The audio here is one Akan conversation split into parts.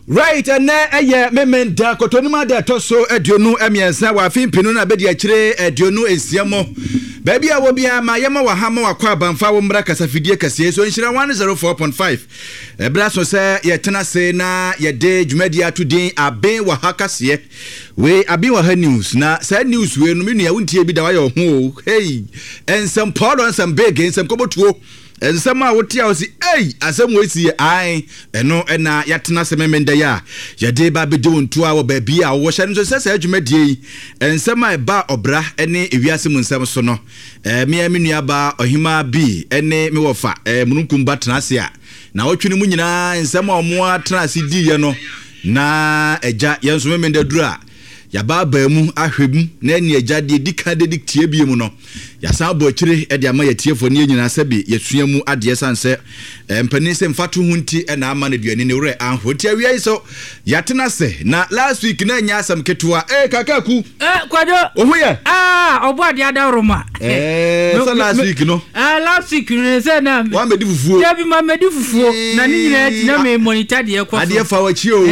Right, and na memen da kotonuma da toso aduonu emiensa wa fimpinu na bedi akire aduonu esiamo baby a wo bia ma yema wa hama wa kwa banfa wo mra kasafidie kase so nhyira 104.5 ebra so se yetena se na yede dwumadi atudin aben wa hakase we aben wa ha news na sa news we no me nua wontie bi da wa yo ho hey ensem Paul ensem big ensem kobotuo ensema wotia osi asem wesi ai eno na yatena se memenda ya yade ba be do nto a wo ba bia wo hye nso se adwumadie ensema e ba obra ene ewiase mu nsem so no me nua ba ohima bi ene me wofa mununkum ba tenase a na wotwene mu nyina ensema omo atenase di ye no na eja yenso memenda duru a ya ba mu ahwebum na eni eja de dika de diktie bie mu no ya san bo akire e de ama yetiefo ne nyina sabe yesua mu ade sanse mpani se mfato hunti e na ama na duane ne wure anhoti awia so yatena se na last week na nya asam ketua kakaku kwado ohuye obo ade adaroma so last week no last week ne se na wa medi fufuo ya bi ma medi fufuo na ni nyina ati na me monitor de ekwa ade fa wachi o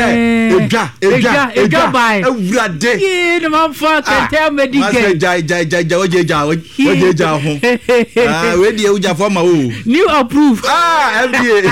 edwa bai awurade ye no fa kete medike ja ojeja ho we die uja for ma o new approve FDA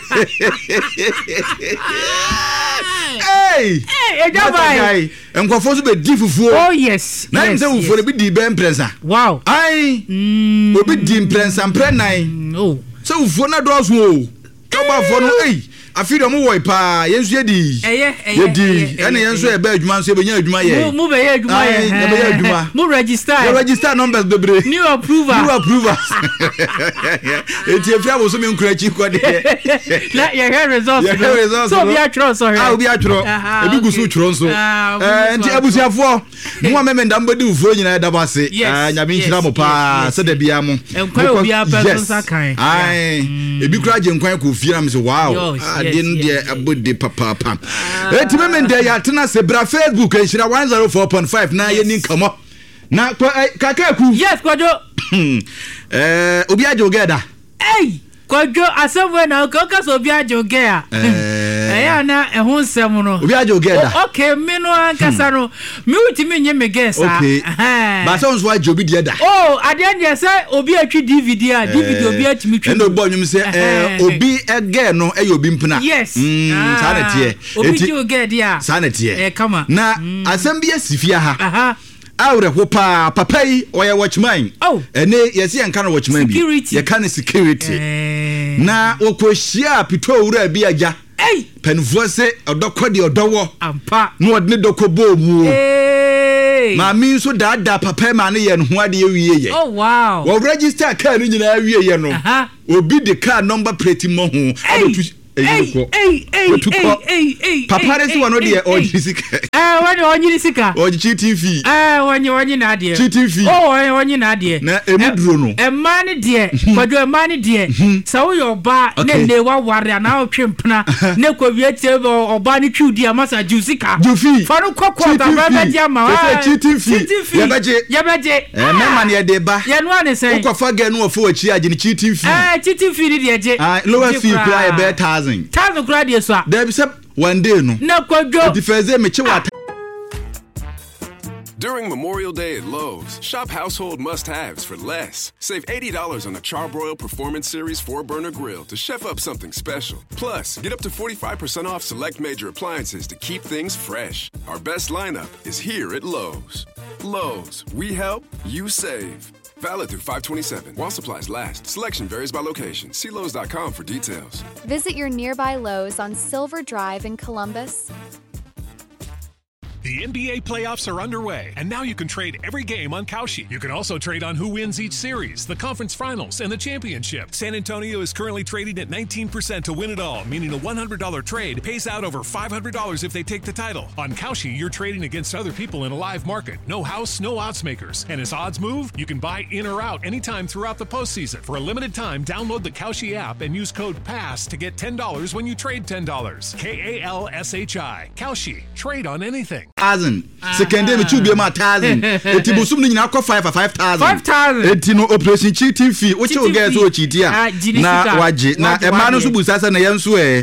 hey ejabai enkofo so be di fufuo oh yes na nse fufuo be di be imprensa wow ai obi di imprensa prenan oh so fufuo na do so o kaba fo no afido mu wo pa yensu yedi yedi ene yensu e ba adwuma nso e benya adwuma ye mu be ye adwuma ye e be ye adwuma mu register numbers bebre new approval eti efia bo so me nkura chi kwa de la ye get results so bi atro so he obi atro ebi gusu tro nso enti abusiafo mu amemenda mbodi ufuo nyina da base nyame nhyira mo pa se da bia mo enkwan obi apeso kan ebi kura je nkwan ko fie na me so wow adin de abodi papa eti memenda ya tena se bra Facebook nhyira 104.5 na ye nin kamo na kakaku yes kwado obi ajogeda kwado asebwe na oka so obi ajogea ya na ehun sem no obi ajogeda okay me no ankasa no me wutimi nye me gesa ba so nso ajobi de da ade ande se obi atwi DVD obi atimi twi endo bo nyum se obi ege no obi mpena yes sanete obi joge dia sanete kama na asem bi asifia ha awre ho papa yi oya watchman ene yesi yanka no watchman bi ye kan security na okohia pito wura bi aja penfo se odokode odowo ampa no odne dokobo mu ma mi so dada papa ma ne ye no ho ade wiye ye oh wow wo register car no nyina wiye ye no obi de car number plate mo ho abetu papa resi wano de ojisika wani onyisika cheating fee wani na de cheating fee wani na de na emuduro no emani de kwado emani de sa wo yoba ne wa ware na otwempna ne kwa wiete oba ne twudi amasa jusika jufi fa no kokko ta ba dia ma cheating fee ya beje mema ne de ba ye no ane sei ukofa ga no ofo achi age ne cheating fee cheating fee de je lower fee kura e be 1000 kura de so there be one day no na kwadwo the first day me che wata. During Memorial Day at Lowe's, shop household must-haves for less. Save $80 on the Charbroil Performance Series 4-burner grill to chef up something special. Plus, get up to 45% off select major appliances to keep things fresh. Our best lineup is here at Lowe's. Lowe's, we help, you save. Valid through 5/27. While supplies last. Selection varies by location. See Lowe's.com for details. Visit your nearby Lowe's on Silver Drive in Columbus. The NBA playoffs are underway, and now you can trade every game on Kalshi. You can also trade on who wins each series, the conference finals, and the championship. San Antonio is currently trading at 19% to win it all, meaning a $100 trade pays out over $500 if they take the title. On Kalshi, you're trading against other people in a live market. No house, no odds makers. And as odds move, you can buy in or out anytime throughout the postseason. For a limited time, download the Kalshi app and use code PASS to get $10 when you trade $10. KALSHI. Kalshi. Trade on anything. 1,000 second day me chubi ma 1,000 eti busum ni nyina ko 5,000 eti no operation cheating fee wo che o get so cheating na waje na e ma no so busasa na yenso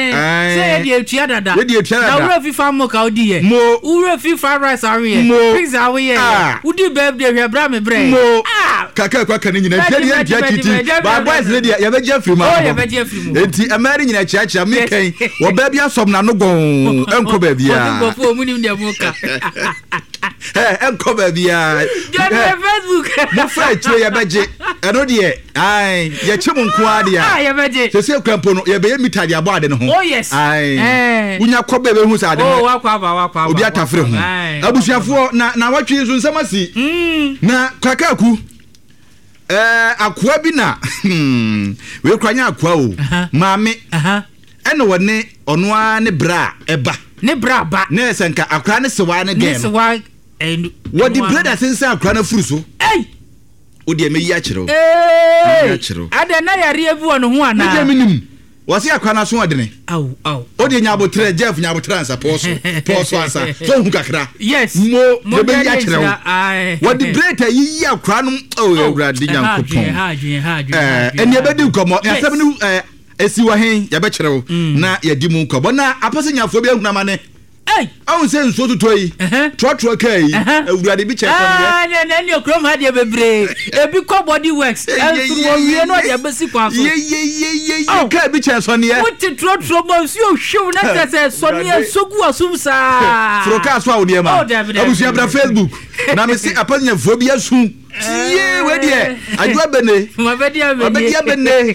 say dey tua dada na ura fifa mo ka odi ye ura fifa rice awe pizza awe ye udi birthday hwe bra me bre kaka kwa kan nyina dia kiti ba boys ne dia ya be jeffrey ma enti amari nyina chiachi me kan wo ba bia som na no gon enko ba bia go fo mu nim dia mo ka enko ba bia Facebook mo fa tire ya beje eno de ai ya chemu nko ade ya beje se kwampo no ya be mita dia bo ade no ho oh yes ai unya ko ba be hu sa ade wakwa obi atafre ho abusuafo na watwe nso nsamasi na kakaku akwa bi na we kwanya akwa o maame ene wone ono a ne bra eba ne bra ba ne senka akwa ne sewa ne game ne sewa and what the brother sense akwa na furu so o de meyi a kire o ade na yare ebu ono ho ana ne minim wasi akwa na so odene au o de nyabotre Jeff nyabotre ansa poso ansa so hu kakra yes mo de meyi a kire o what the brother yi akwa no o ewrade nyankopon eni ebedi komo yasem no esi wa hen ya be kire o na yadi mu kobo na apase nyafo bi ahunama ne awon se nso tutoyi trotro kai ewurade bi check on ye na ni okrom ha de bebre ebi ko body works enso wo wie no de besi kwa so ye kai bi check on ye what trotro mo si o hwew na se so ni sogu asum sa froka so awde ma abusu abra Facebook na me si apanya phobia su tie we de adwa bene mabedia bene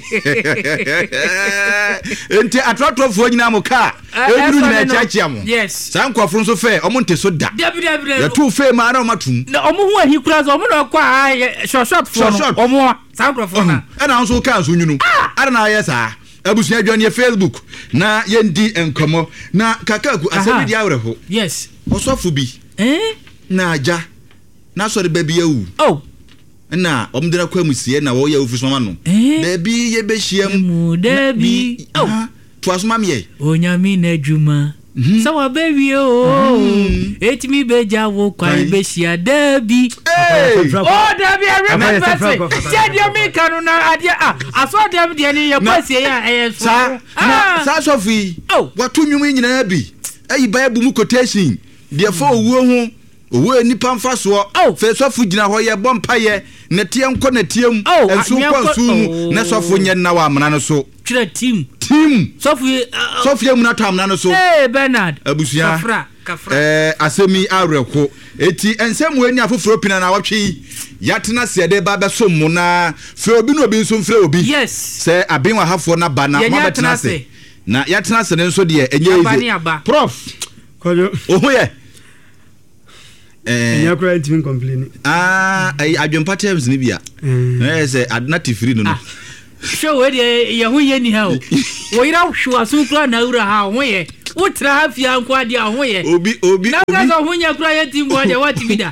enti atrotro fo nyina mo ka ebru na chachi mo yes sankofo nso fe omo nte so da ya tu fe ma na omatum na omo hu ahi kura so omo na kwa short fo omo sankofo na na nso ka nso nyunu ara na yesa abusu adwa ne Facebook na yendi enkomo na kakaku asabi dia awreho yes osofo bi na aja na so de baby ewu na omdena kwa musie na wo ya ofusoma no baby ye be hyiam baby to asoma me onyami na adwuma so wa baby etimi beja wo kwa be hia baby baby I remember say dia me kanu na ade aso dem de ne ye kwasie ya so sa sofi watu nwum nyina bi ayi bible mu quotation de fo owuo ho owo nipa mfa so fe sofo gina ho ye bompa ye na tie nko na tiem enso kwa nsu na sofo nye na wa amana no so kire team sofo mu na to amana no so Bernard abusia kafra asemi awreko eti ensem we ni afoforo pina na watwe yatena sede ba be so mu na fe obi no obi nso mfre obi yes se abenwa hafo na ba na mabetena se na yatena se ne nso de enye eze prof kojo oho ye enya kura team complaining adwempa terms ni bia say adnati free no show we ye hu ye ni ha o wo ira hwo asu kura na ura ha ho ye utra hafia anko ade ho ye obi na ka so hunya kura ye team bo de what bida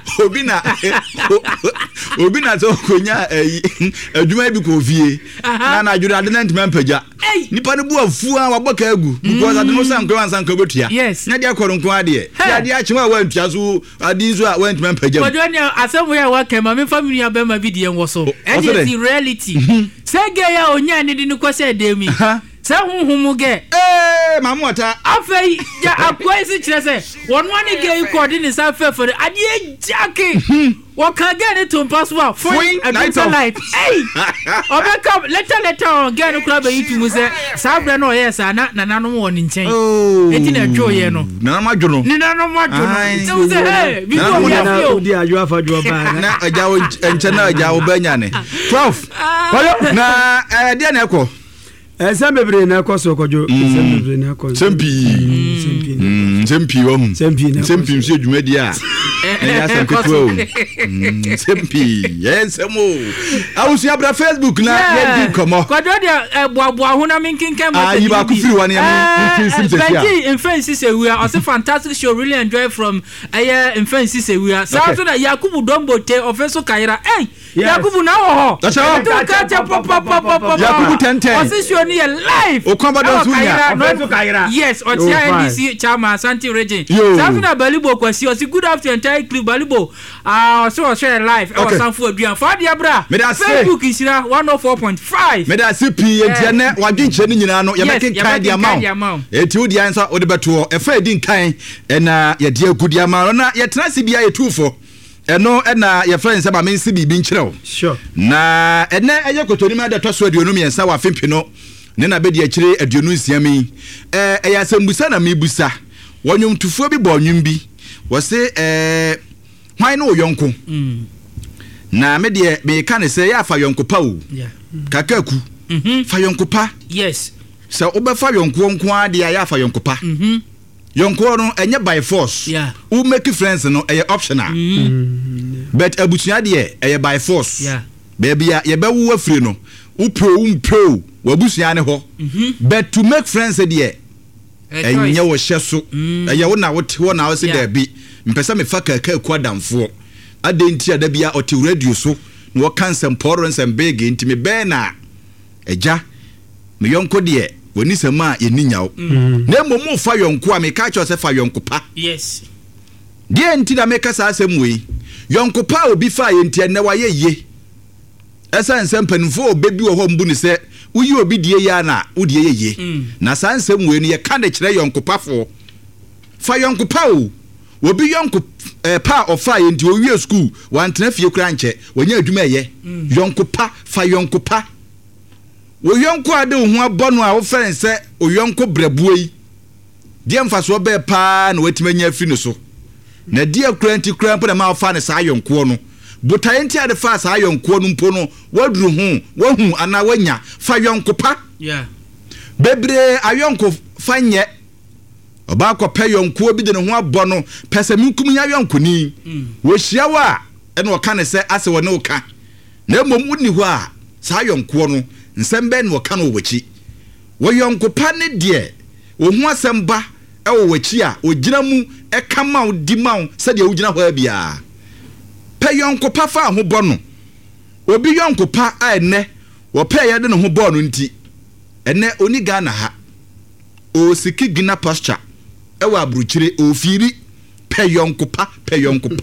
obi na so konya adwuma bi ko vie na adwura ade na ntima mpaja nipa ne bu afu a waboka agu because ade no sanko wansanko betua na dia koronko ade ya dia chiwa wa ntua so ade so a wa ntima mpaja but when asem ya wa kema me family abema bi de enwo so and it's reality say ge ya onya ne de ni kwese de mi say huhumu ge mamota afei ya akwai kire say won wani ge ko de ni sa fefere ade jake wo kan ge ni to pass wa for life obeka later ge no kura be yitu mu say sabre no yes na nanu mo ni nchen eti na dwo ye no na madwo so say hey bi go ya fio di ajo afadwo ba na ajawo enchen na ajawo banya ne 12 na dia na ekọ Sembebre na koso kojo sembebre na koso sempi wo sempi mse dwumadi a ya sanketo sempi yensemo awusu abra Facebook na yedi komo kojo de boaboa ho na minkinkan ma yi ba ku firi wani am simsesia in fancy say we are also fantastic show really enjoy from in fancy say we are so na Yakubu Dombote ofeso Kaira Yakubu na wo That's all. to catch up Yakubu 1010 position here live Okwamba Dunya yes Otia NDC chairman Santi Region Safina Balibo kwasi osi good afternoon entire club Balibo so share live e was sanfo aduan fa dia bra Facebook isira 104.5 me da CP entiane wadwenche ni nyina no ye mekin kan dia ma eti wo dia nsa wo de beto e fa edi nkan na ye dia gudia ma na ye tena se bia ye tufo eno na ye friend se ba men se bibi nkyerɛw sure na ene eye kotoni ma da toso aduonu miensa wa fempino ne na bedi akire aduonu nsiami ya asambusa na mebusa wonwom tufuo bi bo onwum bi wo se hwan na oyonko na me de me ka ne se ya fa yonko pa o kakaku fa yonko pa yes so obefa yonko nko ade ya fa yonko pa yonko no enye by force who make friends no eye optional but abusua de eye by force baby ya ye bewu afiri no upro wabusua ne ho but to make friends de enye wo hyeso eye wo na wote wo na wo se da bi mpesa me fa kakaku adamfo adenti ada bia oti radio so no wo cancel porons and big inti me be na eja me yonko de woni sama ye ninyawo na momu fa yonko a me ka cho se fa yonko pa yes de nti da me ka sa asem we yonko pa obi fa ye nti ene wa ye esa nsempanfo obebi wo ho mbu ni se uyi obi die ya na udie ye na sa nsem we ni ye ka de kire yonko pa fo fa yonko pa o obi yonko pa ofa ye nti owie school wantena fie kura nche wonya adwuma ye yonko pa fa yonko pa wo yonko ade ho abono a wo fren se o yonko brabuoi die mfaso be pa na watimanya afi no so na die kura nti kura mpo na ma ofa ne sa yonko no botaye nti ade fa sa yonko no mpo no waduru ho wahu ana wanya fa yonko pa bebre ayonko fanye oba ko pe yonko bi de ne ho abono pese minkum nya yonko ni wo hia wa ene wo ka ne se ase wo ne wo ka na mom uni ho a sa yonko no nsembe no ka no wachi wo yonko pa ne de wo ho asemba e wo wachi a ogina mu e ka ma di ma se de ogina ho bia pe yonko pa fa ho bono obi yonko pa a ene wo pe ya de ne ho bono nti ene oni Ghana ha o siki gina pasture e wa abruchire ofiri pe yonko pa pe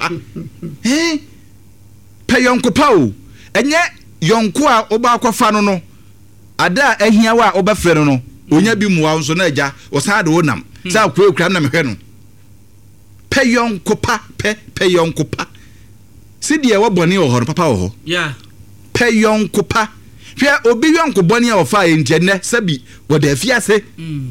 yonko pa o enye yonko a oba akwafa no no ada ahia wa obefere no onya bi muwa nso na agya osade wonam sa kwekura na mehwe no pe yonko pa sidie wo boni wo ho papa wo ho pe yonko pa hwe obi yonko boni a wo fa entiene sabi wo da afiase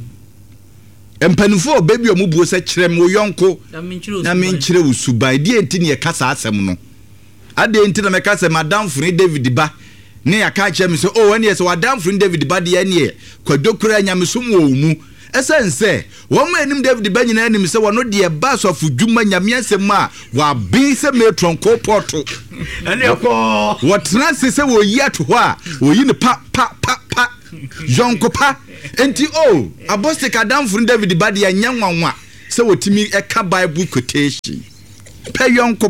empanufo baby omubuo se kirem wo yonko na menchire usubai die enti ne kasa asem no ade enti na mekasa madam funi David ba ne yaka kye me so wani yes wadam funi David ba de ne kwadokura nyamesum wo mu esense wo ma enim David ba nyina enim se wono de ba sofu dwuma nyamesem a wa bin se metron ko porto ene ko wo transe se wo yi ato ho a wo yi ne pa yonko pa enti aboste kadam fun David badi ya nyanwanwa se wotimi eka Bible quotation pe yonko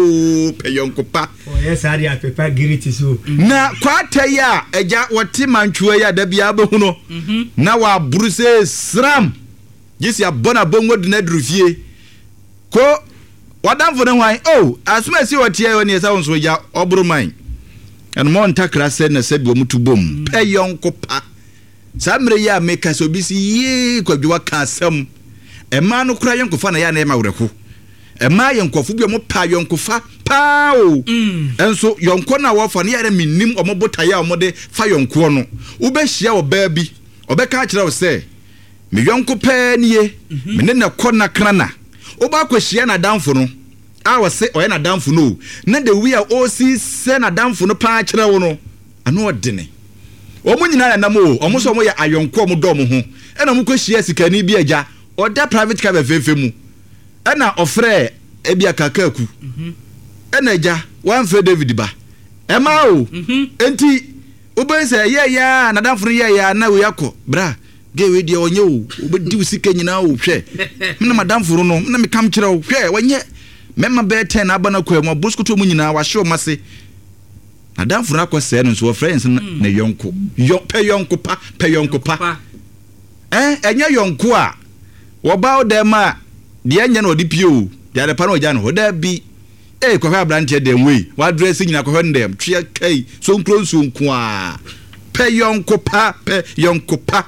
pa yes ari apepa giriti so na kwata ya eja woti mantwe ya da bia be huno na wa bruse sram gisi abona bongo de na drufie ko wadam fun hwan asuma si woti ya woni esa wonso ya obru man en mon takra se na se bi omutubom pe yonko pa samre ya meka so bisi ye kwadwa ka asam ema no kura yonko fa na ya na ema wureko ema yonko bi mo pa yonko fa pao enso yonko na wo fa na ya minim omobota ya omode fa yonko no ubehia oba bi obeka kire wo se me yonko pa nie me ne kona krana oba kwahia na damfo no a wo se oye na damfo no na de wi a o si se na damfo no pa kire wo no ano odene omu nyina na nam omu so mo ya ayonko omu dom ho ena mu kwahia sikani bi agya oda private car befefe mu ena ofre ebia kakaku ena agya wan fe David ba ema enti obense ya na damfo ya na we yakọ bra ge we dia onye obedi usika nyina hwe mena madamfo no na mekam kire hwe wonye mema be 10 abana kwa mu boskuto mu nyina wa hye o mase adamfo na kwese no so friends na yonko pe yonko pa enya yonko a wo ba dem a de enya na odi pio de ade pa na oja no da bi kwa fa brante dem we wa dress nyina kwa ndem twa kai so nkro so nko a pe yonko pa yonko pa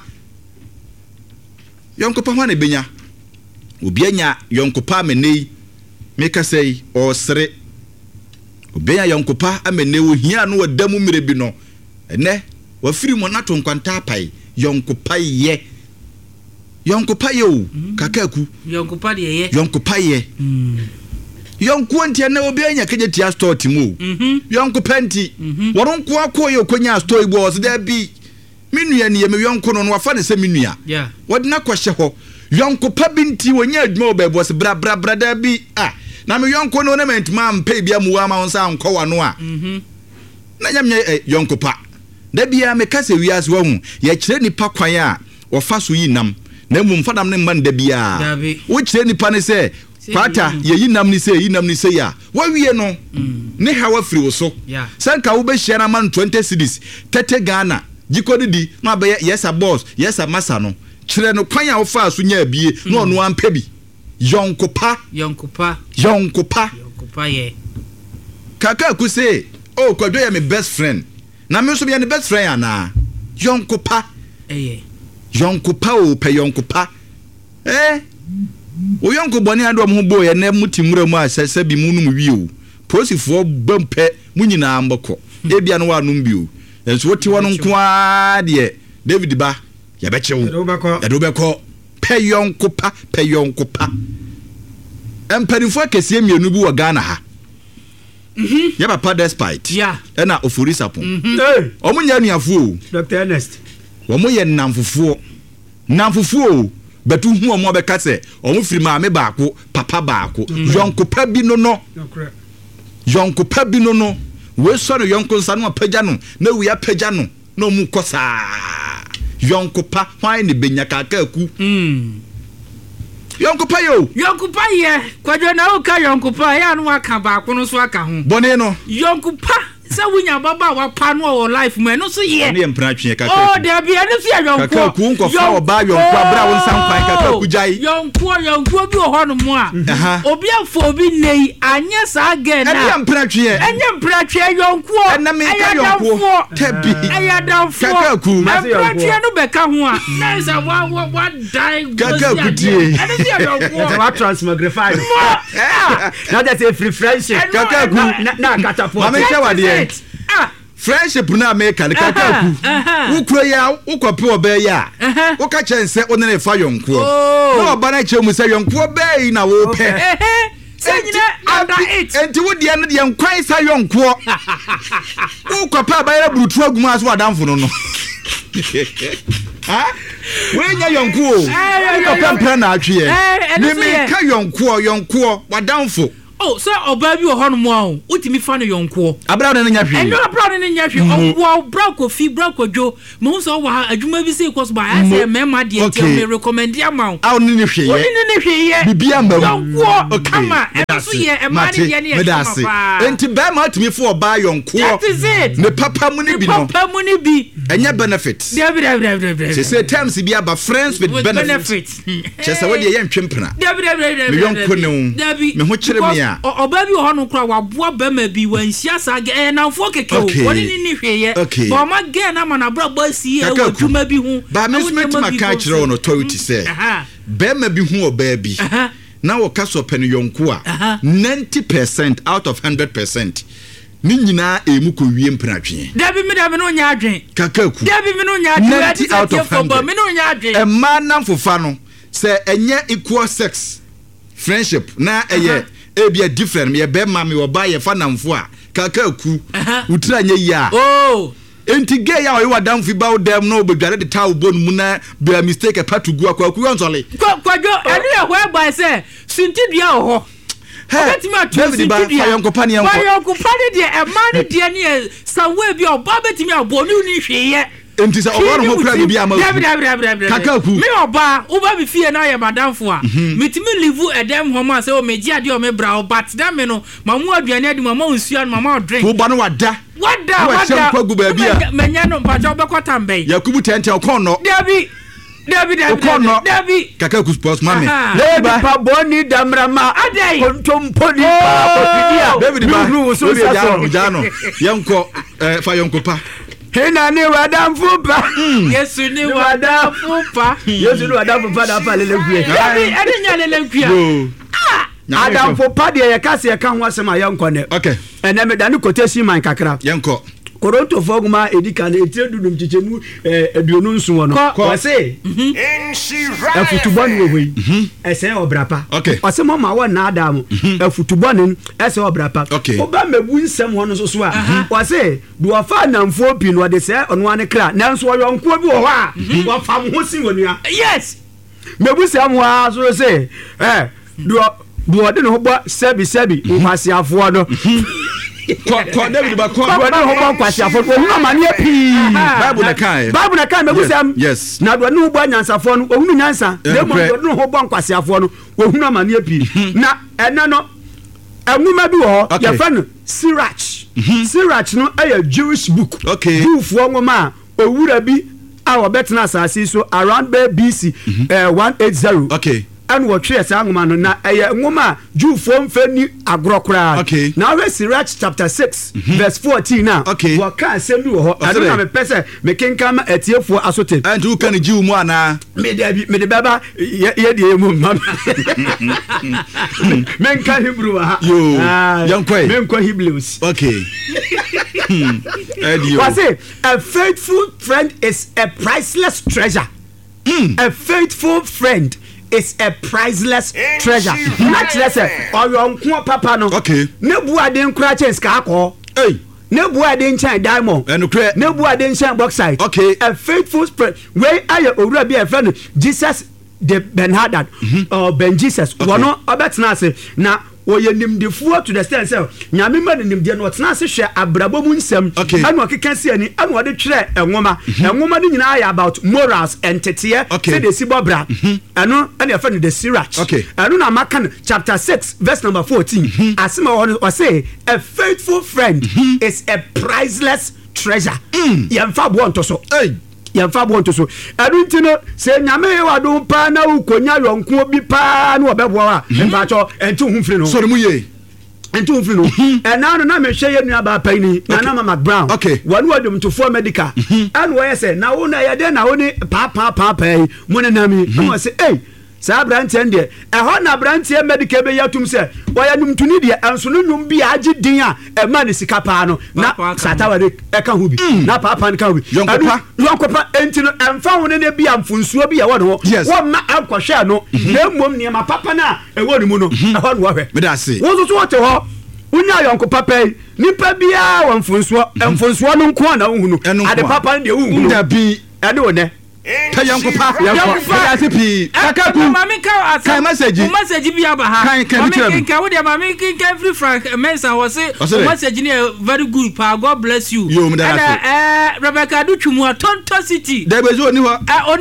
hwa na benya obi anya yonko pa menei meka sei o sere obi anya yonko pa amene wo hia no wadamu mire bi no ene wa firi mo na to nkwanta pai yonko pa ye o kakaku yonko pa ye yonko ntia na obi anya keje tia store timu yonko panti woron ko akoye okonya store ibo was there bi minua ne ye me yonko no wafa ne se minua wodina kwahye ho yonko pa binti wonya adwuma obebo se bra da bi na me yonko no na mentima ampe bia muwa ma wonsa ankowa no a na nyamye yonko pa da bia me kase wiase wo hu ye kire nipa kwan a wofa so yi nam na mu mfadam ne man da bia wo kire nipa ne se kwata ye yi nam ni se ya wo wie no ne hawa firi wo so sanka wo be hia na man 20 cities tete Ghana jikodi di na be yes a boss yes a massa no kire no kwan a wo fa so nya bie no ono ampa bi yonko pa ye kaka ku say Kwadwo ya my best friend na me so be the best friend ana yonko pa yonko pa o pe yonko pa o yonko boni ado mo bo ye na mutimura mu asese bi mu no wi o posifo bampe munyina amboko e bia no wa no bi o enso woti wono nko a de David ba ya beche wo edo beko pe yonko pa emperifo akese mienu bi wo Ghana ha ya papa despite na ofuri sapon omunya nuafo Dr. Ernest omu ye namfufuo betu hu omu obeka se omu firi maame baako papa baako yonko pa bi no we so no yonko nsa no apagya no na wi apagya no na omu kosa yonko pa hwan ne benya kakaku yonko pa ye Kwadwo na o ka yonko pa ya no aka baako no so aka ho bone no yonko pa se wunya baba wa pa no o life mu no so ye ne empra twe kaka de bia no so yonko kaka ku nko fa oba yonko abra won san kwan kaka ku jai yonko bi o ho no mu a obi afo obi nei anya sa ga na ne empra twe yonko na me ka yonko tabi ayadafo kaka ku empra twe no be ka ho a na sa wa die kaka ku tie ene so yonko wa transmogrify na that a free friendship kaka ku na catapult mama chawade friendship na America kaka ku ukro ya ukope obe ya uka chense onene fa yonko no oba na chemu se yonko be na wo pe senyina under it enti wo de no de nkwan sa yonko ukope abayera brutu aguma aso adamfo no wenya yonko ukope mpra na atwe ni me ka yonko wadamfo so oba bi wo hono mo a utimi fa no yonko abra no nya hwe eno abra no nya hwe wo bra kofi bra kodwo mo so wa adwuma bi se koso ba I say mema de ti me recommend am aw ni hwe ye bibia mba yonko kama eno so ye e ma de ye ne ye enti ba ma utimi fo oba yonko ne papa mu ni bi enya benefit se say terms bi aba friends with benefit chese we de ye ntwempena me yonko ne me ho kire me oba bi ho no kra wa boa ba ma bi wanhia sa ga na fo keke o woni ni hweye ba ma ga na ma na bra ba si e wo dwuma bi hu ba me smith maka kire ono authority say ba ma bi hu oba bi na wo kaso pen yonko a 90% out of 100% ni nyina emu ko wie mpratwe dabi me no nya adwen kakaku dabi me no nya adwen 90 out of 100 me no nya adwen e ma na mfofa no se enye equal sex friendship na eye e bia different me be ma me oba ye fa namfo a kakaku utra nya yi a enti gay ya o wadamfi ba o dem no obedware de tawo bonu mu na be mistake patugu akwaku yonsole kwadwo enu ye ho egba se sintidua ho David ba yonko pani de e man de ne sanwe bi oba betimi abonu ni hweye enti se obo no kura bibia ma kakaku me oba uba bi fie na ye madamfo a metimi live edem homa se o meji ade o me bra but da me no mamu aduane ade mama onsuan mama drink wo ba no wada menya no mpacha obekota mbei Yakubu tente okono Dabi kakaku sports mami David pa boni damrama kontomponi pa ofidia David ba jano yanko fa yanko pa Hena ni wadamfu pa Yesu ni wadamfu pa da pa lele kue Dabi nya lele kue Adamfu pa de ye kase ye kan ho asema yanko ne okay ene me dani quotation man kakra yanko Koronto foguma edika na etredudum chichemu aduonu nso wono ose afutubon we we ese obrapa ose mama wo na adam afutubon ese obrapa oba mebu nsem ho no so a ose do afa namfo pi no de se ono ane kra nanso oyonko bi wo ho a wo fam ho si wonua yes mebu sam ho a so se do de no bo sebi uhasiafo no ko David ba ko do no ho kwasi afo ohun amane pi Bible na kai megusam yes na do no bo nyansafo no ohun nyansa na mo do no ho bo kwasi afo no ohun amane pi na ene no enwuma bi wo ya fa no Sirach no a Jewish book Jewfo nwoma owura bi a obetena asase so around BC 180 and what church anguma no na nwoma Jewfo mfani agrokra now we Sirach chapter 6 verse 14 now what can say me ho I don't have a person me kenkama etiefo asote and who can Jew mu ana me de baba ye de mu mam men ka Hebrew ha yo yankoi men ko Hebrews what's it a faithful friend is a priceless treasure a faithful friend is a priceless treasure. Not less or your papa no. No boy didn't crash and scarco. No boy didn't shine diamond. And no boy didn't shine bauxite. A faithful friend. Where are you already a friend? Jesus the Ben Hadad or Ben Jesus. One about Nasi. Now oye nimdefuo to the stand say nyame ma nimde no tena se hwe abrabo mu nsem anu okeka se ani anu ode twere enwoma enwoma ni nyina ya about morals and tete say the sibobra anu anu ya fa no the Sirach anu na maka chapter 6 verse number 14 asema o say a faithful friend is a priceless treasure yemfa bo onto so yemfa bo onto so anu ntino se nyame ye wado pa na ukonya yonko bi pa na obebo a mfa cho enti hu mfiri no so mu ye enti hu mfiri no na no na me hwe ye nua ba pa ni na na mama Brown wanu wadum to for medical anu we say na wo na ye de na wo ni pa mo ne na mi mo say sa brantie ndie ho na brantie medical be yatum se woya num tuni de enso no num bi agi din a e ma ne sika pa no na satawa de e ka hu bi na papa ne ka hu bi yonkopa entino emfa ho ne bi amfunsuo bi ya wo no wo ma akwhwe no na mmom ne ma papa na e wo ne mu no ho no hwe me da se wo so wote ho unya yonkopa pe nipa bia wo mfunsuo no nko na wo hu no ade papa ne wo hu no bi ade wo ne yankopa pi kakaku mami ka kan message bi aba ha mami kan wo de mami kan free frank mensa wo say message ni very good pa God bless you Rebecca do twumu Tonto City there be oni ho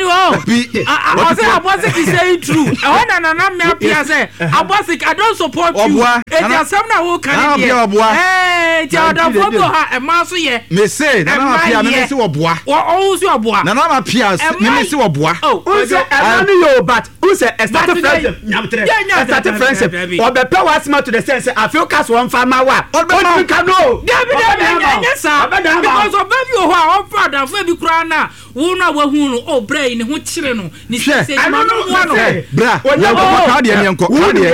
I say Abosik is saying true na me apia say Abosik I don't support you it is some na wo kan here ti adafo bi ha e ma so ye me say na apia me say oboa o so oboa na apia me say oboa who say yo but who say started friendship started friendship or be pay was to the sense I feel cast one farmer wa o can no yes sir because of baby o ha o father for bi kura na wo na wa hu no o brain ho kire no ni say I don't know bra ka de enko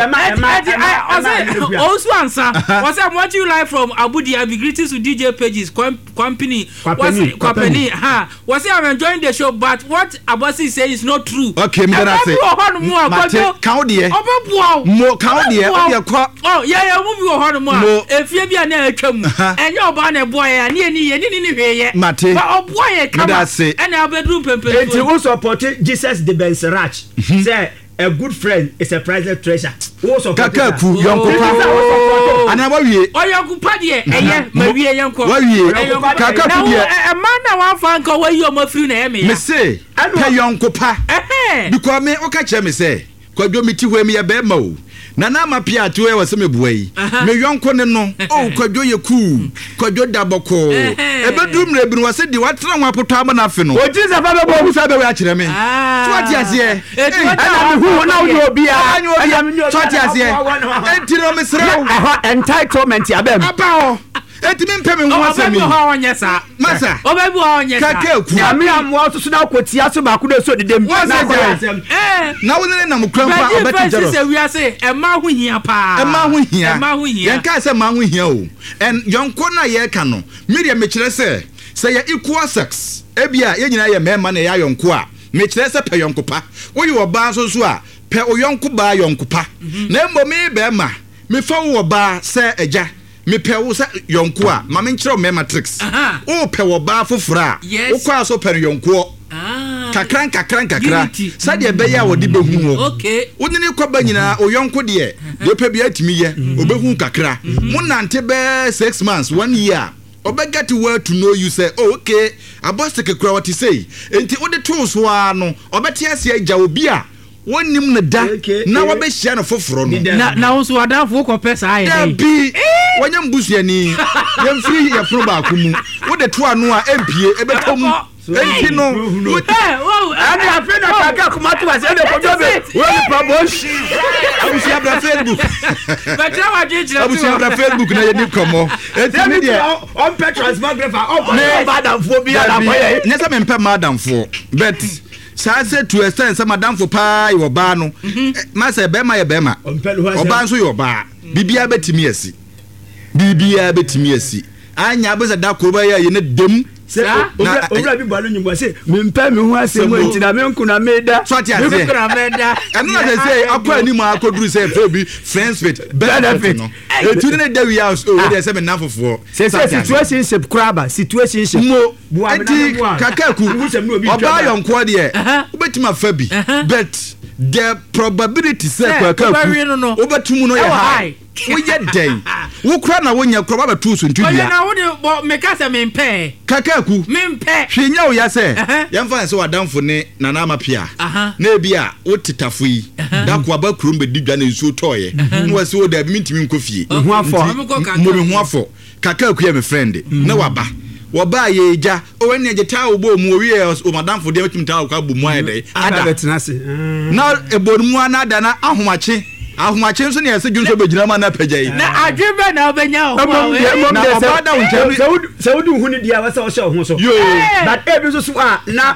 also answer was I watch you live from Abu Dhabi greetings to DJ Pages company was I'm enjoying the show but what Abasi say is not true okay me gonna say count there mo count there oh yeah mo bi wo ho no mo efie bia na atwam enye oba na boy ya ni hweye ba oboy kama na bedroom pempe it will support Jesus the Ben Sirach say a good friend is a priceless treasure Kakaku yonkopa ana wawie oyonkopa de eye mawie yenko wawie kakaku de e man na wan fa nko wayi o mafiri na eme ya me say ka yonkopa because me o ka che me say kwadwo miti hwe me ye be ma o na na mapia to e wase mebuai me yonko ne no o kwadwo ye ku kwadwo daboko ebedum na ebinu wase di watena ho apoto ama na afi no o ji se fa be bo busa be we a kire me so ati ase ana me hu na wo obi a so ati ase entiro me srew entitlement ya bem aba o etimi mpeme ho asemi masa obebu ho nyesa kakaku ya me amwo so na akotia so ba ko de so dedem na wo ne na mukrampa obetijero se wiase e ma ho hia pa e ma ho hia yen ka se ma ho hia o en yonko na ye ka no media me kire se ye equal sex ebia ye nyina ye mema na ye yonko a me kire se pe yonko pa wo ye oba so so a pe o yonko ba yonko pa na mbomi be ma me fa wo ba se eja me pe wo sa yonko a ma me nkire me matrix o pe wo ba fofora wo kwa so pe yonko kakran sa de be ya wo de behu wo wo ne kwa ba nyina o yonko de pe bia timi ye obehu kakra mo nante be 6 months 1 year obega to where to know you say oh, okay abosike kura what say enti wo de tools wa no obeti ase agya obi a wonim ne da na wo be hia no foforo no na wo so adanfo ko pesa aye da bi wonya mbusuani yemfiri ye fro ba akumu wo de to anu a empie ebetom enti no ani afena kaka kumatu wa se de ko jobe wo ni promotion abusia bra Facebook batra wa djira abusia bra Facebook na ye ni komo enti me de on pay transmographer on madam phobia na boye nyesa me mpa madam fo but say to extent some madam for pa your ba no ma say be ma ye be ma oba nso your ba bibia betimi asi anya be da ko ba ye ne dem obra bi balo nyimwa se me mpa me hu asem enti na me nku na meda so ati ase enu na say akwa ani ma akoduru say bi friends with benefit no etu ne da wi house o we say me nafofo situationship kraba situationship mo enti kakaku oba yonko de obetima fa bi but the probability say kakaku obetumu no ye high we get day wo kra na wonya kra ba tu so ntu dia na wo de me ka se me mpe kakaku me mpe hwenya wo ya se yemfa se wadamfo ne nana mapia na ebia wo titafo yi da ko aba krum be didwa na nsu toye no wase wo da bi mintimi nkofie hu afo mo hu afo kakaku ya me friend na waba woba ye ja o wani ageta obo mu owie o madam fo de metimta ka bu mu ayede ada betenase na ebonmu anada na ahomache nso ne yase dwunso begina ma na pagya yi na adwebe na obenya o na obada se wudu hu ni dia wasa o se ho so but ebi so na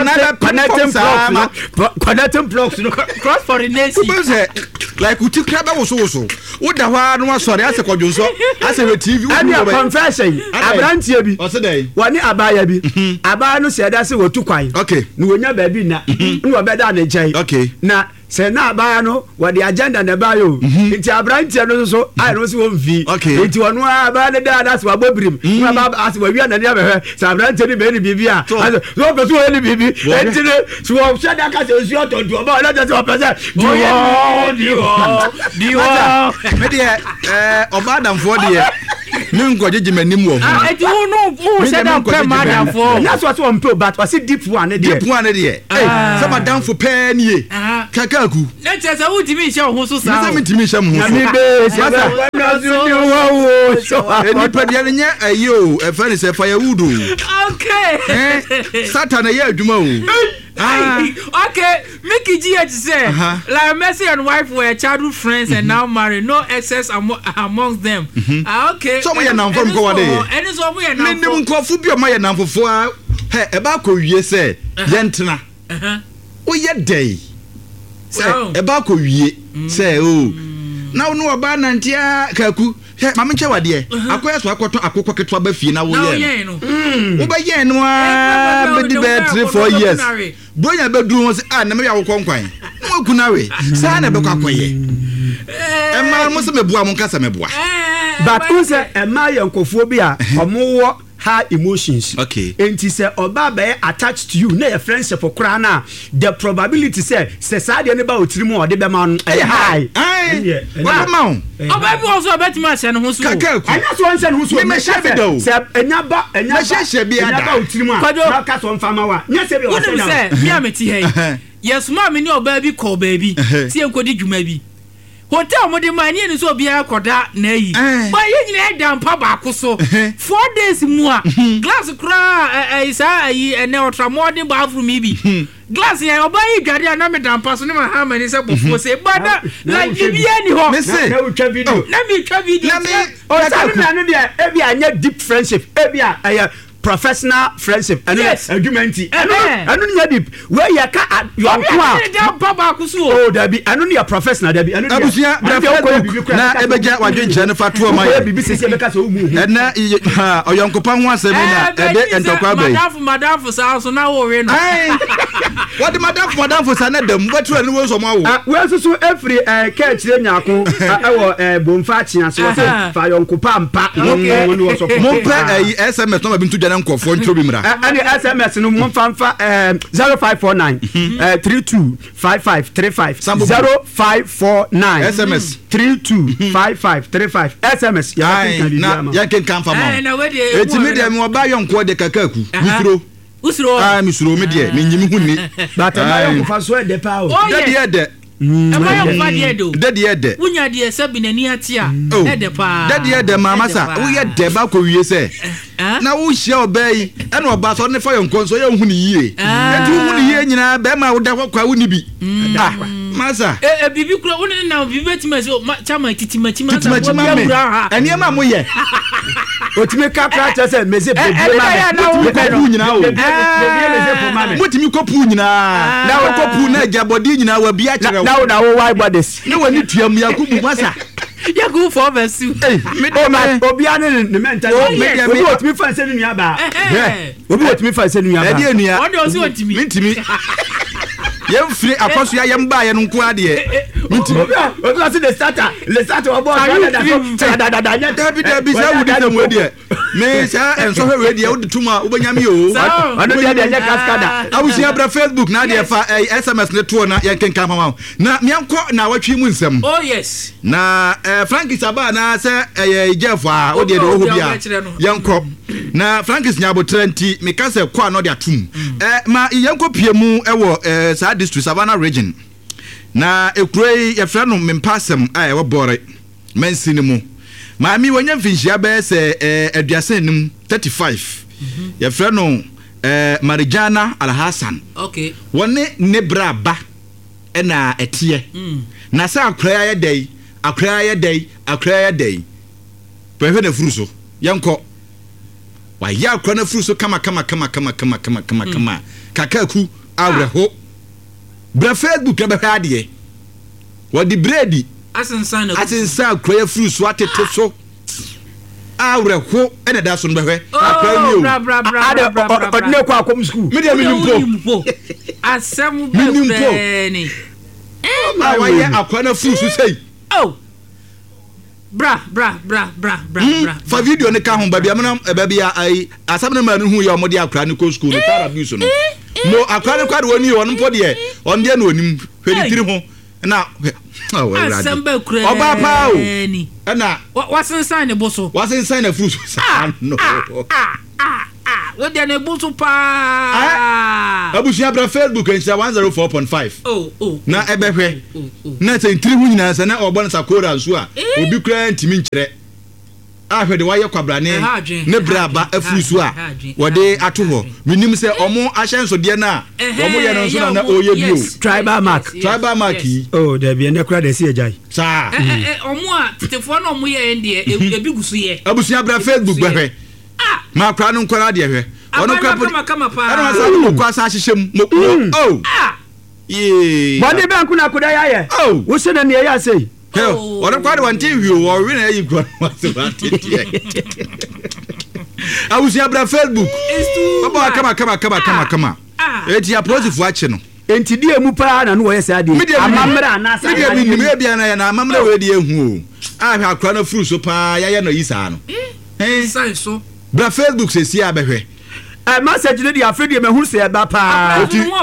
connecting blocks no cross foreigners like uti kraba wo so woda hwa no asore ase kodwunso ase we TV ani confession abrantie bi o se dey wani abaya bi abaya no se da se wotu kwan okay ni wonya ba bi na ni obeda na jai okay na se na abaya no wadi agenda na ba yo nti abrantie no so ai no se won fi nti wono abaya ne da se wabobrim na ba ase wawia na ne abehwe se abrantie ni be ni bibia so be so ni bibi nti ne so wo shada ka se so tonto ba la se opese diwo me de obadam for de me ngojije manim wo ho eti wo no se da pe madam for na so so mpe but was deep one de some madam for pen ye kakaku let's say wo timi hye ho so sa me timi hye mo so me be so eni pede nya ayo e fa ni se firewood okay satan ye adwuma o okay Mickey GH say like Messi and wife were childhood friends and now married, no excess amongst them. Okay, so we are now from go there and so we are now me nkofu bi o ma ye now for he e ba ko wie say yentena o ye day say e ba ko wie say o na no oba nantia kaku ma me chewa de akoya so akoto akokko ketwa ba fie na wo ye no wo ba ye no a be di be 3-4 years bronya be duru won say na me ya wo konkwan mo kunawe sa na be kwakoye e ma mo se me bua mo nkasa me bua but unse e ma ye nkofuo bi a omo wo high emotions. Okay. And he said, Oba be attached to you, na your friendship for crana. The probability say sadi aneba otrimu or the man high. Aye. What amount? Oba bi also bet me ase no so. Kakaku. And that's one sen who so. Me shebe do. Say enyaba shebe ada. Enyaba otrimu. Na ka so mfama wa. Nya se be o say na. Me ameti hey. Yes ma me ni oba bi call baby. See enkodi dwuma bi. Hotel mo de mani ni so bia koda na yi. Ba ye nyina da mpa ba ko so. 4 days mu a glass kra isa ayi ene ultramodern bathroom bi. Glass ya oba yi dwade na me da mpa so ne ma ha mani se bofo se bada like bibia ni ho. Na we twa video. Na me twa video. Na me o sa na no dia e bia anya deep friendship. E bia professional friendship and argumenti anu nya deep where you ka your oh there be anu your professional there be anu abusia na ebeja wadwenche ne fatu ma ya bibi sese beka so mu na oyonkopa ho asem na ede entokwa bai madam for so na wo we no what madam for sa na dem wetu anu wo so ma wo we so every ka chire nyako ewo bomfa chia so fa yonkopa mpa wonu wo so mo pe SMS no ma bintu dana nkofo ntro bi mra ani SMS no mo fanfa 0549 325535 0549 SMS 325535 SMS ya ken kan fa ma etimi de mo ba yonko de kakaku usro misro me de me nyimi hunni bata ma yonko fa so de pa o de Ema yo fa de do. De. Unya de se bi nani atia. De pa. De mama sa. Wo ye de ba ko wiye se. Na wo hia obai. E na oba so ne fa yo nkonso ye hu ni yie. Enti hu ni yie nyina be ma wo da kwa wo ni bi. Masa. Bibi kura wo ne na bibi betima so chama titimachi masa. Eni ma mo ye. Otime kakra cha se meze bebe ma. Mutimi kopu nyina. Na wo kopu na jabodi nyina wa bia kire. Now why brothers? Ne wani tuam Yakubu masa. Yakubu for verse. Obi ane ne mental. Obi otimi fa se nua ba. Obi otimi fa se nua ba. E de nua. O de o si otimi. Mintimi. Yem free akoso ya yem ba ye no nko ade. Mintimi. Obi ase the starter obo da David say we dey we dey. Me say enso hwe we dey wo tuma wo banyame o. Ano dey dey cascada. Awusi abra Facebook na dey fa SMS ne to na yen kenkan mama. Na me anko na watwe mu nsem. Oh yes. Na Frankie Saba na say Jeff a wo dey do ho bia. Yenko. Na Frankie Nyabotre nti me ka say kwa no dey atum. Ma yenko pie mu e wo sa district Savannah region. Na ekurei ye fra no mempasem a e wo bore. Mansini mu. Maami wonya mfinhia be se aduasenim 35. Ye fra no Marijana Alhassan. Okay. Wone ne braba na etie. Na sa akra ya dai, Prehwe na furu so. Yanko. Wa ya akra na furu so kama. Kakaku awreho. Bra Facebook be hade. Wodi bredi. Asensan akra ya furu so atete so. Awreho ene da so no behwe. Akra ni o. Bra. Odne kwa akom school. Me de minimpo. Asem be ni. Ma wa ye akra na furu so sei. Oh. Bra. For video ne ka ho ba bia bia ai asam na manu hu ye omode akra ne ko school ne tara abuse no. No akra ne kwade woni won mpo de on de na onim hweditiri ho na asem ba kura oba pa o na wasensan ne boso wasensan na furu so no we de ne boso pa abusu abra Facebook ensa 104.5 oh na ebehwe na tentiri hu nyina sa na obo na sakora nso a obi kura ntimi nkire ahwede waye kwabrane ne braba afuru so a wode ato ho minim se omo ahyenso de na omo ye no nso na oye bio tribal mark oh there be ne kura de si ejai sa omo a tetefo na omo ye ende ebi gusu ye abusu abra Facebook behwe ma kura no nkora de hwe ono kama pa ano asa no kwa sa hyehyem oh yeah body bank na kuda ya ye wo se na ne ya sei ono kwade wan TV wo we na yi kwa awusi abra Facebook baba kama eti approach fu ache no enti die mu pa na no wo ye se ade amamra na sa media bi nim bia na ya na amamra we de ehu o ahwe akra na furu so pa ya no yi sa no sai so bra Facebook se sia behwe message no dia free me hu se ba pa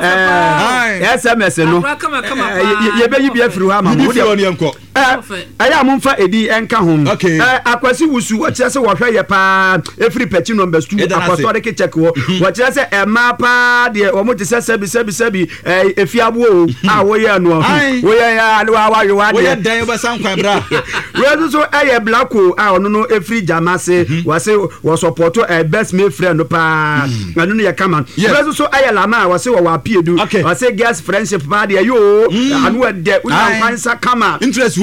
SMS no ye be yi free ha ma mo de aya mo mfa edi enka hom akwasi wusu o kire se wo hwe ye pa every petty number 2 akwaso de check wo kire se e ma pa de o mo te se sebi efiabo o wo ye no wo ye ya wa de wo ye dan ba san kwan bra we so eye black o ono no every jamase wo se wo support best me friend pa anu no ye kama we so eye lama wo se wo apiedu wo se girls friendship pa de yo anu de una kwansa kama interest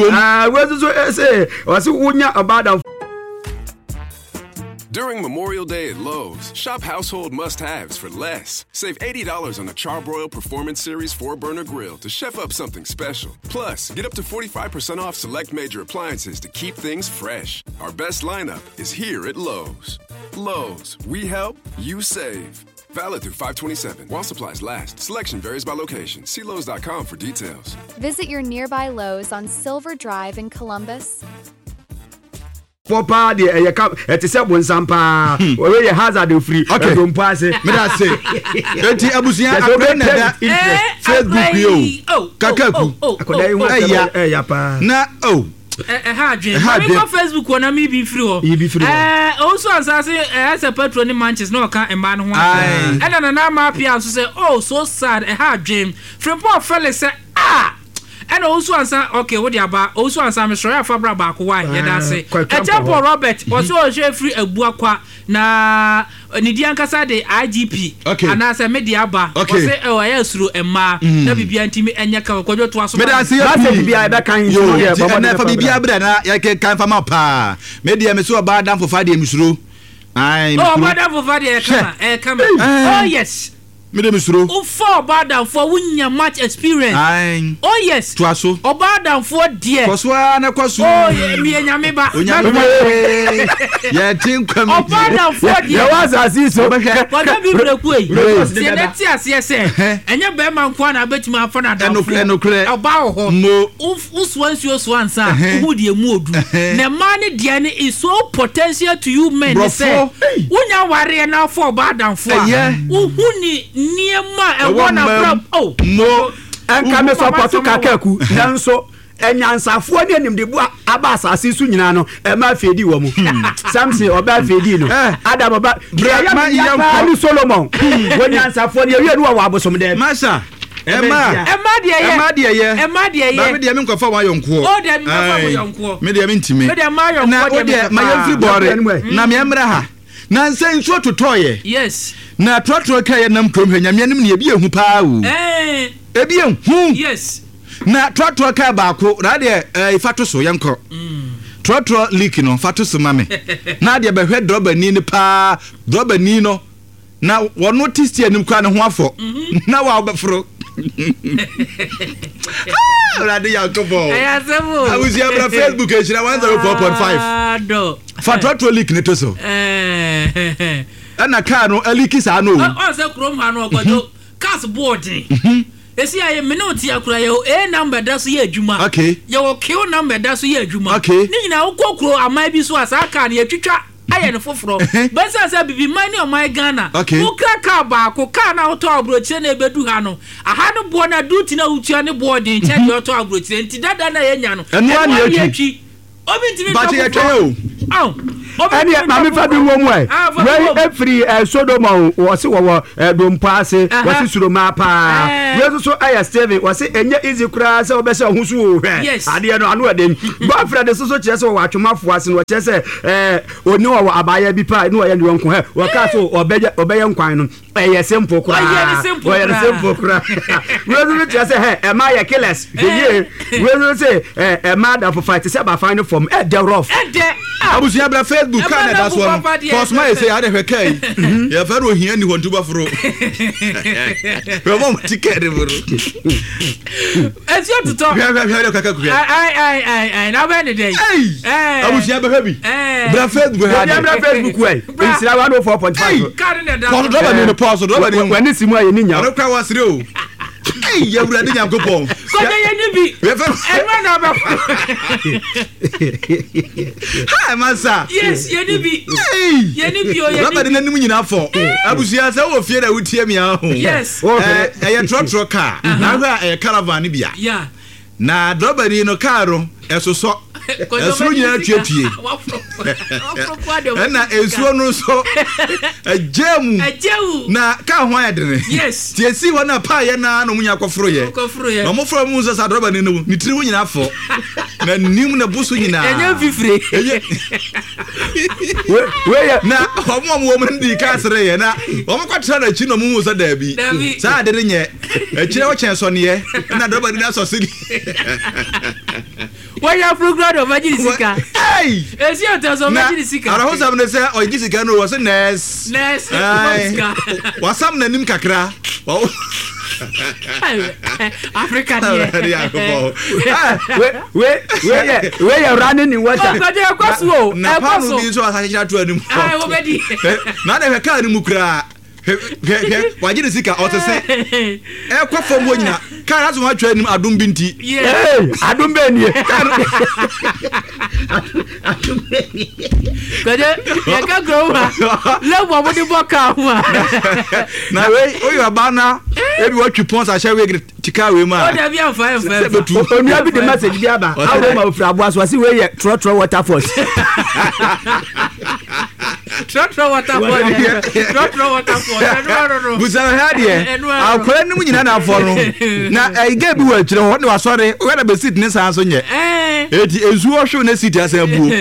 During Memorial Day at Lowe's, shop household must-haves for less. Save $80 on a Charbroil Performance Series 4-burner grill to chef up something special. Plus, get up to 45% off select major appliances to keep things fresh. Our best lineup is here at Lowe's. Lowe's, we help, you save. Valid through 5/27. While supplies last. Selection varies by location. See Lowe's.com for details. Visit your nearby Lowe's on Silver Drive in Columbus. Popa de it is a bonsampa we hazard free don't pass it me that say enti abusia abrana da Facebook yo kakaku akoda ya pa na Facebook wona me be free also as a patron in Manchester no kan emba no ho and na ma pia so say so sad dream from Paul Felix say and also answer okay what aba also answer me sure afabra ba ko why ya say Paul Robert was so free abuakwa na nidi ankasa de IGP and as a media ba say ya suru emma na bibia ntimi enya ka kwadwo to aso me da say bibia be kan so na fa bibia bra na ya kan fa ma pa media me so ba dan for fa de misuro ai ba dan for fa de come oh yes me de misuro for bad for wunya much experience oh yes to aso obada for dear koso na koso me nyame ba ya tinkwam obada for dear was asiso kwa bi breku e se neti ase se enye be ma nko na betima afa na da oba ho uswansuo so ansa hu de mu odu na man de ne is so potential to you men say wunya ware na for obada for hu ni niema e wona prop no enka me support kakaku nanso enyansafo ne anim de bu aba asase su nyina no e ma fedi wo mu samson oba fedi no adam oba ya ni solomon wenyansafo ne ye no wa abosom de masha Emma de ye me de me nkofa wa yonko o de me nkofa wa yonko me de me ntime me de ma yonko na o de ma yonfri bore na me emra ha na nsen so totoye yes na trotro kaye nam krom hanyame nim ne ebi ehu paa o ebi ehu yes na trotro ka ba ko na de ifato so yenko trotro leak no fato so mame na de behwe drobani ni paa drobani no na wo notice ye nim kwa ne ho afọ na wa obefro Radi Yakobo. I was here on Facebook and 104.5. No. Fatro leak neto so. And a car no a leak is I know. I say Chrome Hano go cast boarding. You see I minute akura yo a number that's ye juma. Okay. Your kill number that's ye juma. Okay. Ni na ukokro amai bi so asaka na twitwa ayen foforo but say bibi money on my Ghana ukra ka ba ko ka na auto abrochire na ebedu ha no aha no bo na duty na utua ne boarding check your auto abrochire nti dada na yenya no eno ani atwi obi ntimi ba che yetwe o ani mami fa bi wo mu ai we free Sodom wo se wo dompa ase wo se suroma pa we so aya Steven wo se enye easy kura se obe se ohusu wo hwe ade no anu ade ba fra de so che se wo atwomafo ase no che se oni wo abaya bi pa ni wo ye nko he wo ka so obeye nkwan no eye simple kura wo ye simple kura we so che se he e ma ye killers ye we so se e ma da for fight se ba find from the rough abusia bra Facebook kan na so no cause my say ade hwekai ya fa ro hia ni hontuba foro we mom ticket bro it's your to talk I na be the day abusia bra bi bra Facebook we insira 104.5 kan na da pause drop ni pause drop ni when simu aye ni nya ro kwa wasire o Hey, you ready Yankopon. Hi, Massa. Yes, Yenibi. Yenibi, Robert and Numina for. Abusia, so fear that would hear me out. Yes. A truck car. Now a caravan. Yeah. Na drobari no caro eso Esu nyina tuatie. Na esu no so agemu. Na ka ho ayedene. Yes. Tie si wona pa ye na no munya koforo ye. Na mo foro mu so sa droba ne no. Ni tiri wo nyina afo. Na nim na busu nyina. Enye fifire. We na homo mo mo ndi ka sere ye na. Omo kwatra na chi no mu so da bi. Sa de nye. Akire wo chen so ne ye. Na droba ni na so sigi. Why you program of Majisika? Hey! Is your tell some Majisika? I don't have to say, or Jessica was a nurse. Nurse. Was some name Kakra? African. Where you're running in water? Napano is what I had to him. Not a car in Mukra. Why did you see out to say? Aircraft from Wina. Can't watch him. I don't binti. Yeah, I don't bend you. I can't go. Love what you walk out. Now, you are banner. Every what you point, I shall wait to carry my. Have you five? When you have the message, Gaba, I was where Trotro Waterfalls. Trotro Waterfalls. I'll call him when you're not following. Now, I gave you what was sorry, where I be sitting this house on yet. It is wash on the city as a boo.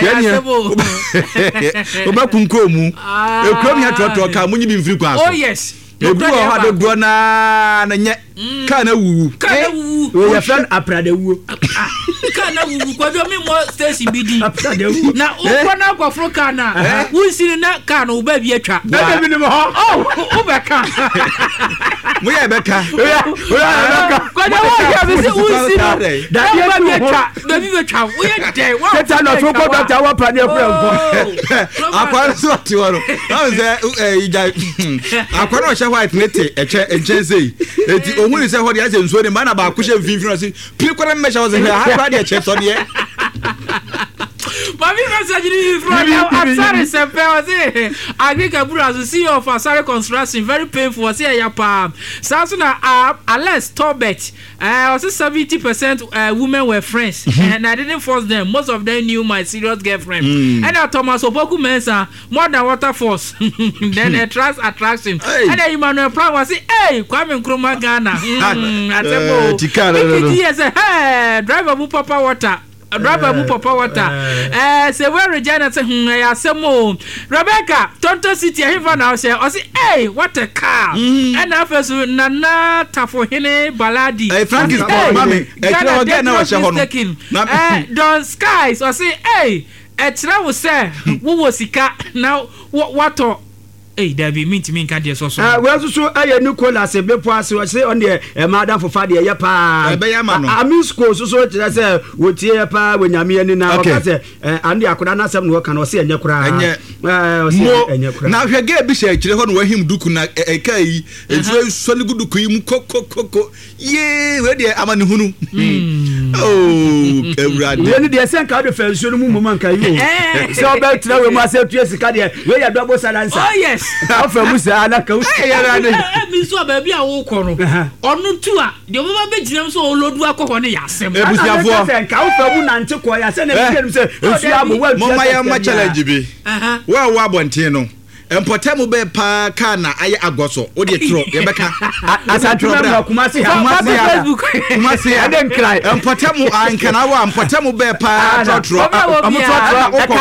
Obakunkomu. You come here to come when you been free. Oh, yes. You do a dona and Kana woo. Your friend Aprade woo. Kana woo. What do you mean more Stacy BD? Now, one up of Frocana. Who is in that can obey a trap? Oh, Obeka. We are Becca. When say what he has in so the man about cushion finfluence, people measure was in here. How bad your chest on here? But we message from Asare Sempe. I think a brother CEO of Asare Construction very painful. Say ya pa. Samsung Alex Tobet. Also 70% women were friends, and I didn't force them. Most of them knew my serious girlfriend. And Thomas Opoku Mensa more than water force. Then attraction. And then Emmanuel Brown was say, "Hey, Kwame Nkrumah Ghana." I said, "Hey, driver mu papa water." Driver mu papa water. Say where Regina say, I say mo. Rebecca, Tonto City, here now say, I say, hey, what a car. And after so Nana Tafohene Baladi. Hey, Frank is mommy. Don Skies, I say, hey, Etra was say, who was Sika now? What? Hey, there be mean to me can't you so well so I Nicholas a bepoas was say on the madam for Fadia Yapa. I miss school so I say what year pa when you're me and now and the Akudana some work and was saying your cry. Now you get Bishop children where him do kuna a kay and so solid good to him coco. Yea, where the Amanhunu. Oh, when the same kind of fell should move man can you. So about to know myself to Cadia where you double silence. Oh, yes. After Musa, I mean, so baby, I walk on. Or no, two. The woman be James or Lord Wako on the Yassam. And count for one and took what I said. Well, challenge be. Well, Wabantino. And Potamo be pa kana aya agoso. O de tro, Rebecca. As I remember, Kumasi, I didn't cry. And Potamo and Kanawa and Potamo be pa tro.